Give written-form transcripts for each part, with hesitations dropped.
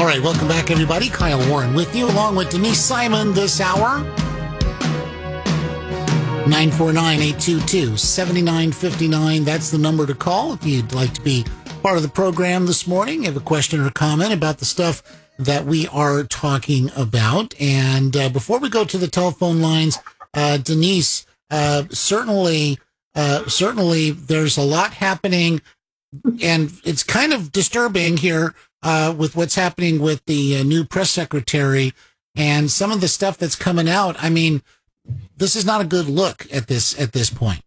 All right, welcome back, everybody. Kyle Warren with you, along with Denise Simon this hour. 949-822-7959. That's the number to call if you'd like to be part of the program this morning. Have a question or comment about the stuff that we are talking about. And before we go to the telephone lines, Denise, certainly there's a lot happening, and it's kind of disturbing here with what's happening with the new press secretary and some of the stuff that's coming out. I mean, this is not a good look at this point.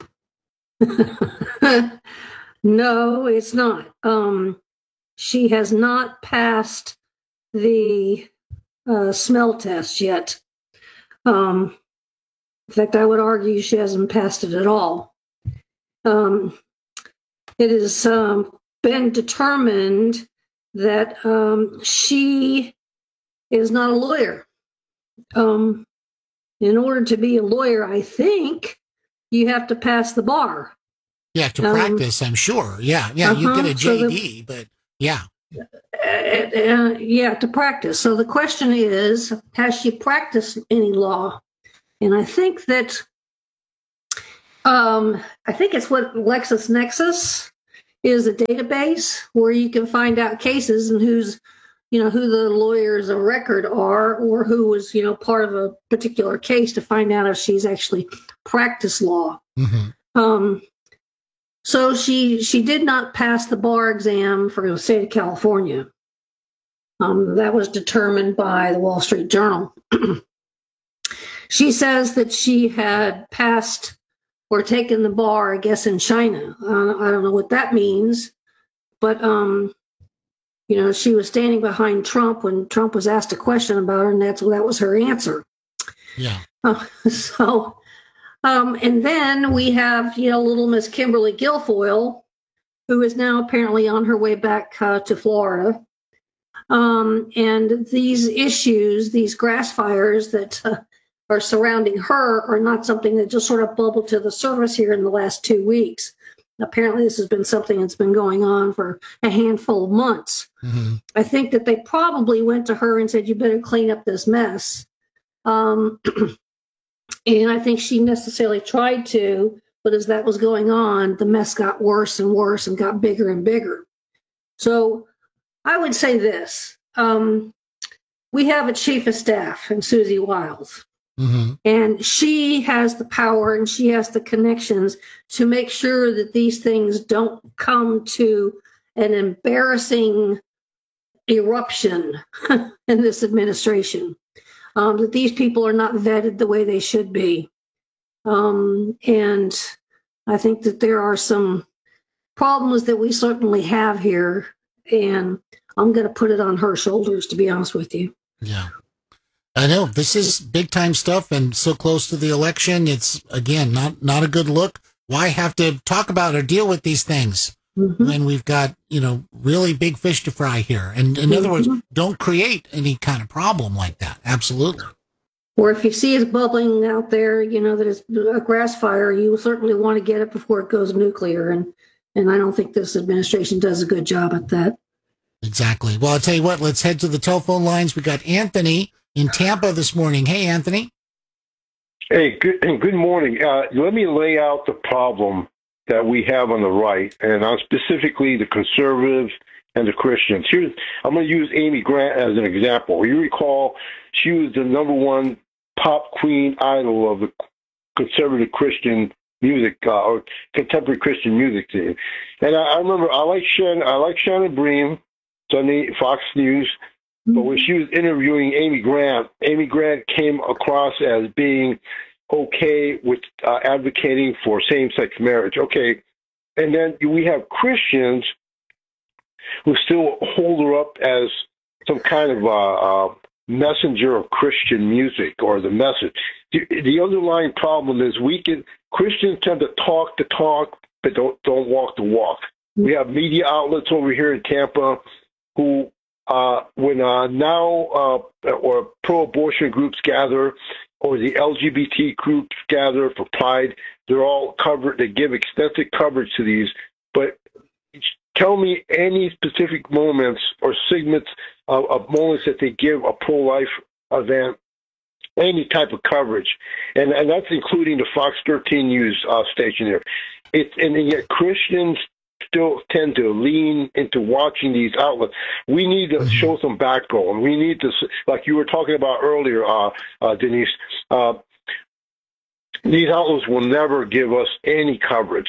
No, it's not. She has not passed the smell test yet. In fact, I would argue she hasn't passed it at all. It has been determined that she is not a lawyer. In order to be a lawyer, I think you have to pass the bar. Yeah, to practice, I'm sure. Yeah, you get a JD, but yeah. Yeah, to practice. So the question is, has she practiced any law? And I think that, it's what LexisNexis is, a database where you can find out cases and who the lawyers of record are, or who was, part of a particular case, to find out if she's actually practiced law. Mm-hmm. So she did not pass the bar exam for the state of California. That was determined by the Wall Street Journal. She says that she had passed or taken the bar, I guess, in China. I don't know what that means, but she was standing behind Trump when Trump was asked a question about her, and that was her answer. Yeah. And then we have, little Miss Kimberly Guilfoyle, who is now apparently on her way back to Florida. And these issues, these grass fires that are surrounding her, are not something that just sort of bubbled to the surface here in the last 2 weeks. Apparently, this has been something that's been going on for a handful of months. Mm-hmm. I think that they probably went to her and said, "You better clean up this mess." And I think she necessarily tried to, but as that was going on, the mess got worse and worse and got bigger and bigger. So I would say this. We have a chief of staff in Susie Wiles. Mm-hmm. And she has the power and she has the connections to make sure that these things don't come to an embarrassing eruption in this administration. That these people are not vetted the way they should be. And I think that there are some problems that we certainly have here, and I'm going to put it on her shoulders, to be honest with you. Yeah. I know this is big time stuff, and so close to the election. It's, again, not a good look. Why have to talk about or deal with these things when we've got, really big fish to fry here? And in other words, don't create any kind of problem like that. Absolutely. Or if you see it bubbling out there, that it's a grass fire, you certainly want to get it before it goes nuclear. And I don't think this administration does a good job at that. Exactly. Well, I'll tell you what, let's head to the telephone lines. We got Anthony in Tampa this morning. Hey, Anthony. Hey, good morning. Let me lay out the problem that we have on the right, and specifically the conservatives and the Christians. I'm going to use Amy Grant as an example. You recall she was the number one pop queen idol of the conservative Christian music or contemporary Christian music scene. And I remember I like Shannon Bream, Sunday Fox News, but when she was interviewing Amy Grant came across as being okay with advocating for same-sex marriage. Okay, and then we have Christians who still hold her up as some kind of messenger of Christian music or the message. The underlying problem is Christians tend to talk the talk, but don't walk the walk. We have media outlets over here in Tampa who, when now or pro-abortion groups gather or the LGBT groups gather for Pride, they're all covered. They give extensive coverage to these, but tell me any specific moments or segments of moments that they give a pro-life event any type of coverage, and that's including the Fox 13 News station there. And yet Christians still tend to lean into watching these outlets. We need to show some backbone. We need to, like you were talking about earlier, Denise. These outlets will never give us any coverage.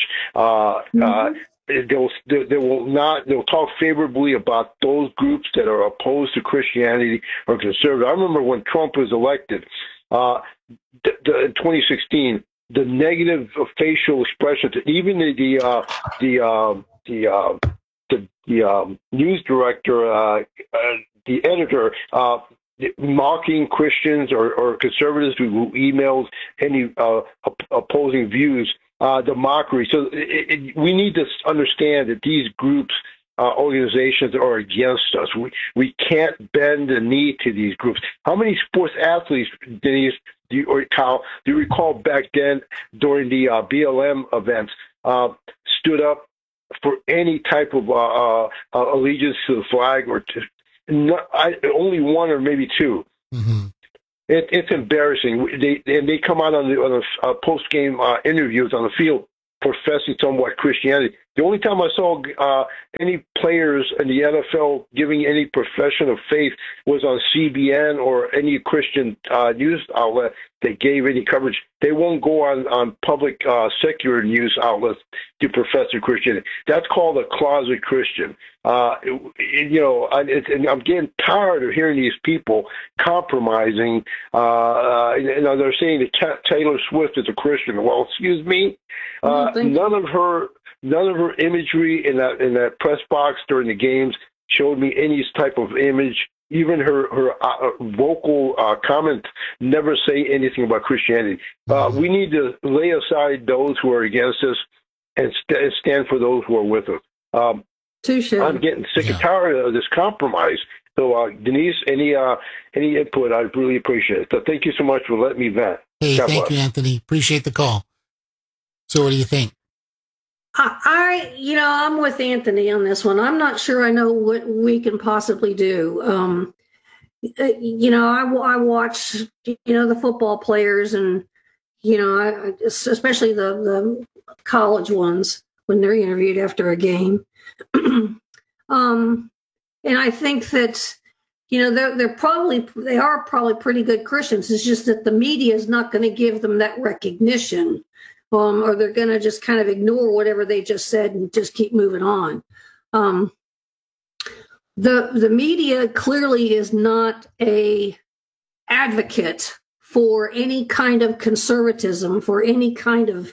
They'll talk favorably about those groups that are opposed to Christianity or conservative. I remember when Trump was elected, in 2016, the negative facial expressions, even the news director, the editor, mocking Christians or conservatives who emails any opposing views, the mockery. So we need to understand that these groups, organizations are against us. We can't bend the knee to these groups. How many sports athletes, Denise, Kyle, do you recall back then during the BLM events stood up for any type of allegiance to the flag or to only one or maybe two? Mm-hmm. It's embarrassing. They come out on the post game interviews on the field professing somewhat Christianity. The only time I saw any players in the NFL giving any profession of faith was on CBN or any Christian news outlet that gave any coverage. They won't go on public secular news outlets to profess their Christianity. That's called a closet Christian. And I'm getting tired of hearing these people compromising. They're saying that Taylor Swift is a Christian. Well, excuse me. None of her imagery in that press box during the games showed me any type of image. Even her vocal comments never say anything about Christianity. We need to lay aside those who are against us and stand for those who are with us. Touche. I'm getting sick and tired of this compromise. So, Denise, any input, I'd really appreciate it. So thank you so much for letting me vent. Hey, thank you, Anthony. Appreciate the call. So what do you think? I'm with Anthony on this one. I'm not sure I know what we can possibly do. I watch, the football players and, especially the college ones when they're interviewed after a game. And I think that, they are probably pretty good Christians. It's just that the media is not going to give them that recognition. Or they're going to just kind of ignore whatever they just said and just keep moving on. The media clearly is not a advocate for any kind of conservatism, for any kind of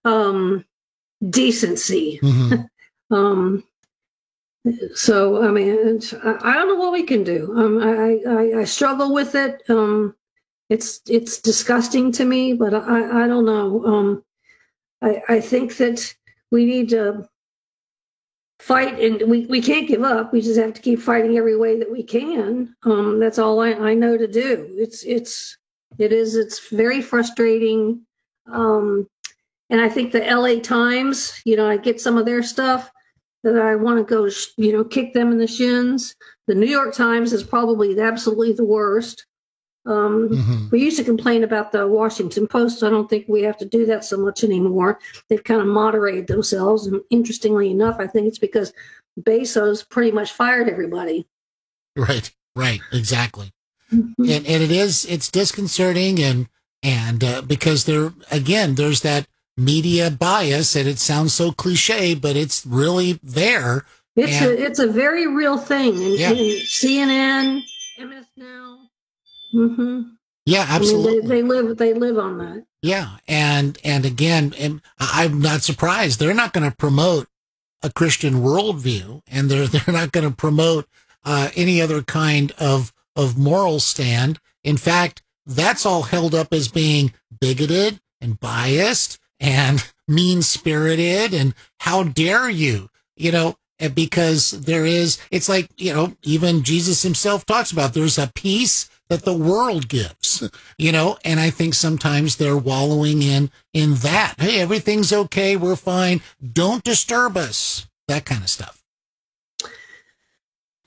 decency. Mm-hmm. So, I don't know what we can do. I struggle with it. It's disgusting to me, but I don't know. I think that we need to fight, and we can't give up. We just have to keep fighting every way that we can. That's all I know to do. It's very frustrating. And I think the LA Times, I get some of their stuff that I want to go, kick them in the shins. The New York Times is probably absolutely the worst. We used to complain about the Washington Post. I don't think we have to do that so much anymore. They've kind of moderated themselves. And interestingly enough, I think it's because Bezos pretty much fired everybody. Right, exactly. Mm-hmm. And it's disconcerting and because there's that media bias, and it sounds so cliche, but it's really there. It's a very real thing. And CNN, MS Now. Mm-hmm. Yeah, absolutely. They live on that. Yeah, and again, I'm not surprised. They're not going to promote a Christian worldview, and they're not going to promote any other kind of moral stand. In fact, that's all held up as being bigoted and biased and mean-spirited, and how dare you, because it's like, even Jesus himself talks about there's a peace that the world gives, and I think sometimes they're wallowing in that. Hey, everything's okay. We're fine. Don't disturb us. That kind of stuff.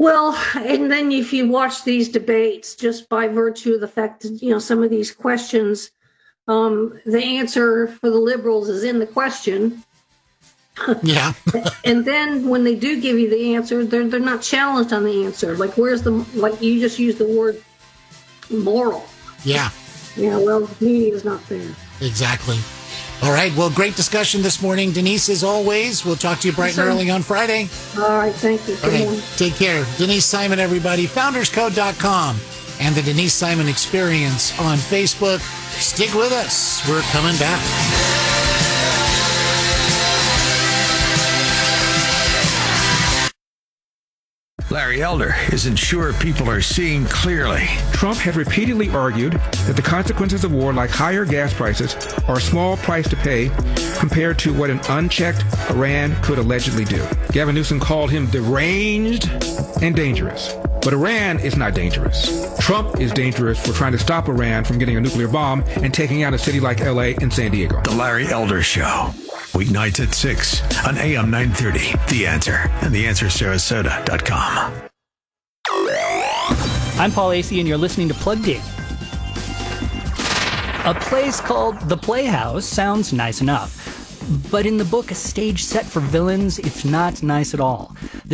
Well, and then if you watch these debates, just by virtue of the fact that, some of these questions, the answer for the liberals is in the question. Yeah. And then when they do give you the answer, they're not challenged on the answer. Like, like you just used the word moral. Yeah. Yeah, well, media is not there. Exactly. All right. Well, great discussion this morning, Denise, as always. We'll talk to you bright and early on Friday. All right. Thank you. All right. Take care. Denise Simon, everybody. FoundersCode.com and the Denise Simon Experience on Facebook. Stick with us. We're coming back. Larry Elder isn't sure people are seeing clearly. Trump had repeatedly argued that the consequences of war, like higher gas prices, are a small price to pay compared to what an unchecked Iran could allegedly do. Gavin Newsom called him deranged and dangerous. But Iran is not dangerous. Trump is dangerous for trying to stop Iran from getting a nuclear bomb and taking out a city like LA and San Diego. The Larry Elder Show. Weeknights at 6 on AM 930. The Answer and theanswersarasota.com. I'm Paul Asay, and you're listening to Plugged In. A place called The Playhouse sounds nice enough. But in the book, A Stage Set for Villains, it's not nice at all.